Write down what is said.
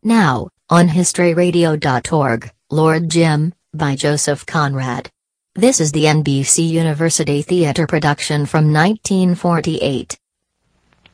Now, on historyradio.org, Lord Jim, by Joseph Conrad. This is the NBC University Theatre production from 1948.